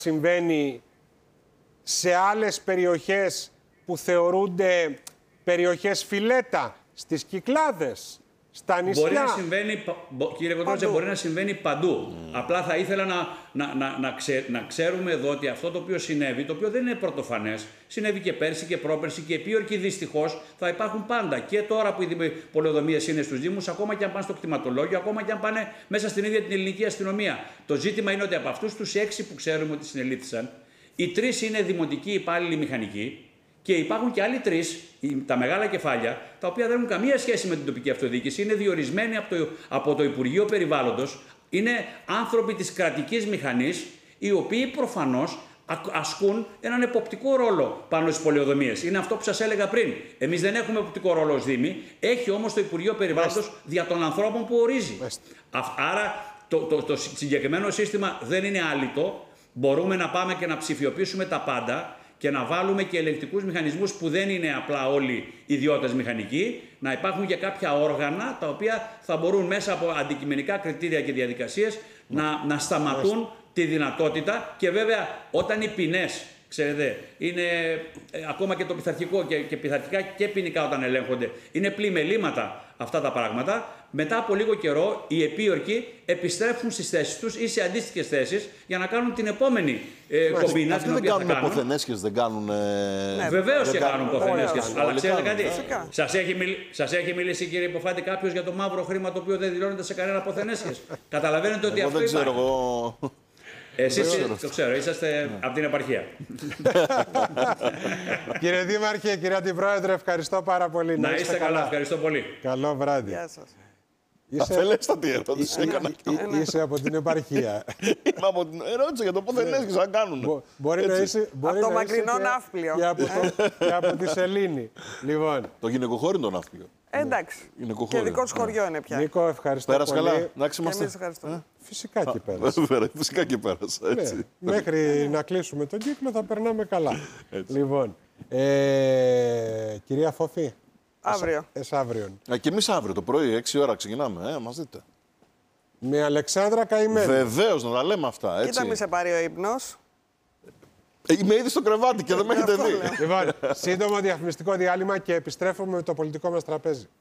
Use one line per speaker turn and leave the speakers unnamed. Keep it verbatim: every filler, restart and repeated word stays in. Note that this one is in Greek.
συμβαίνει σε άλλες περιοχές που θεωρούνται περιοχές φιλέτα, στις Κυκλάδες, στα νησιά?
Μπορεί να συμβαίνει, κύριε Κοντρότζε, μπορεί να συμβαίνει παντού. Mm. Απλά θα ήθελα να, να, να, να, ξε, να ξέρουμε εδώ ότι αυτό το οποίο συνέβη, το οποίο δεν είναι πρωτοφανές, συνέβη και πέρσι και πρόπερσι και επίορκοι δυστυχώς θα υπάρχουν πάντα. Και τώρα που οι πολεοδομίες είναι στους Δήμους, ακόμα και αν πάνε στο κτηματολόγιο, ακόμα και αν πάνε μέσα στην ίδια την ελληνική αστυνομία. Το ζήτημα είναι ότι από αυτούς τους έξι που ξέρουμε ότι συνελήφθησαν, οι τρεις είναι δημοτικοί υπάλληλοι μηχανικοί. Και υπάρχουν και άλλοι τρεις, τα μεγάλα κεφάλια, τα οποία δεν έχουν καμία σχέση με την τοπική αυτοδιοίκηση, είναι διορισμένοι από το, από το Υπουργείο Περιβάλλοντος, είναι άνθρωποι της κρατικής μηχανής, οι οποίοι προφανώς ασκούν έναν εποπτικό ρόλο πάνω στις πολεοδομίες. Είναι αυτό που σας έλεγα πριν. Εμείς δεν έχουμε εποπτικό ρόλο ως Δήμοι, έχει όμως το Υπουργείο Περιβάλλοντος δια των ανθρώπων που ορίζει. Άρα το, το, το συγκεκριμένο σύστημα δεν είναι άλυτο. Μπορούμε να πάμε και να ψηφιοποιήσουμε τα πάντα και να βάλουμε και ελεγκτικούς μηχανισμούς που δεν είναι απλά όλοι ιδιώτες μηχανικοί, να υπάρχουν και κάποια όργανα τα οποία θα μπορούν μέσα από αντικειμενικά κριτήρια και διαδικασίες να, να σταματούν τη δυνατότητα. Και βέβαια όταν οι ποινές, ξέρετε, είναι ε, ακόμα και το πειθαρχικό και, και πειθαρχικά και ποινικά όταν ελέγχονται, είναι πλημελήματα αυτά τα πράγματα, μετά από λίγο καιρό οι επίορκοι επιστρέφουν στις θέσεις τους ή σε αντίστοιχες θέσεις για να κάνουν την επόμενη ε, κομπίνα.
Αυτοί δεν κάνουν ποθενέσχες, δεν κάνουν... Ε...
Ναι, βεβαίως και κάνουν ποθενέσχες. Αλλά ξέρετε κάτι, σας έχει, μιλ, σας έχει μιλήσει, κύριε Υποφάτη, κάποιος για το μαύρο χρήμα το οποίο δεν δηλώνεται σε κανένα ποθενέσχες? Καταλαβαίνετε ότι
εγώ
αυτό
δεν
υπάρχει.
ξέρω εγώ...
Εσείς το ξέρω, είσαστε ναι. από την επαρχία.
Κύριε Δήμαρχε, κύριε Αντιπρόεδρε, ευχαριστώ πάρα πολύ.
Να, να είστε καλά. καλά, ευχαριστώ πολύ.
Καλό βράδυ.
Γεια σας.
Είσαι... Αφελέστατη ερώτηση έκανα.
Είσαι από την επαρχία.
Είμαι από την ερώτηση για το πότε λες να κάνουν.
Μπορεί να είσαι
από το μακρινό ναύπλιο.
Και από τη Σελήνη. Λοιπόν.
Το γυναικοχώρι είναι το ναύπλιο.
Εντάξει. Και δικό σου χωριό είναι πια.
Νίκο, ευχαριστώ
Πέρασε
πολύ.
καλά. Εντάξει, είμαστε.
Εμείς ευχαριστούμε.
Φυσικά και πέρασε.
Φυσικά και πέρασε. Έτσι.
Ναι, μέχρι να κλείσουμε τον κύκλο θα περνάμε καλά.
Έτσι.
Λοιπόν, ε, κυρία Φωφή.
Αύριο.
Εσαύριον.
Ε, και εμείς αύριο το πρωί, έξι ώρα ξεκινάμε, ε, μας δείτε.
Με Αλεξάνδρα καημένη.
Βεβαίως, να τα λέμε αυτά, έτσι.
Κοίτα μη σε πάρει ο ύπνος.
Ε, είμαι ήδη στο κρεβάτι και δεν με έχετε δει.
Λοιπόν, σύντομο διαφημιστικό διάλειμμα και επιστρέφουμε με το πολιτικό μας τραπέζι.